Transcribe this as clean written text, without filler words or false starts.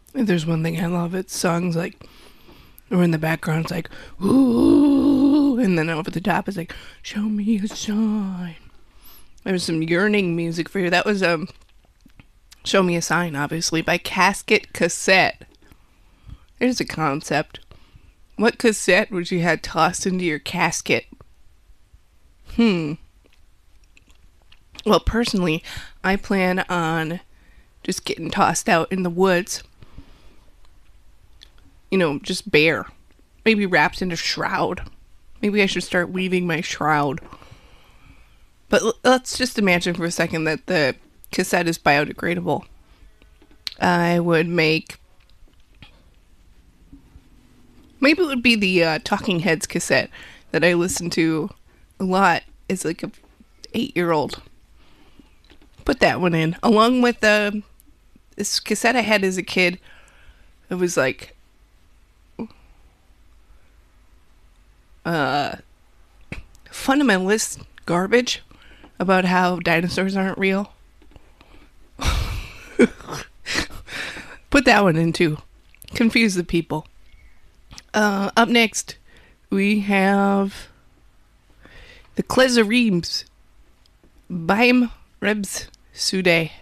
If there's one thing I love, it's songs like, or in the background, it's like, ooh, and then over the top, it's like, show me a sign. There's some yearning music for you. That was, Show Me a Sign, obviously, by Casket Cassette. There's a concept. What cassette would you have tossed into your casket? Hmm. Well, personally, I plan on just getting tossed out in the woods. Just bare. Maybe wrapped in a shroud. Maybe I should start weaving my shroud. But let's just imagine for a second that the cassette is biodegradable. I would make. Maybe it would be the Talking Heads cassette that I listened to a lot as like a 8-year-old. Put that one in along with this cassette I had as a kid. It was like fundamentalist garbage about how dinosaurs aren't real. Put that one in too. Confuse the people. Up next, we have the Klezareems. Baim Rebs Sude.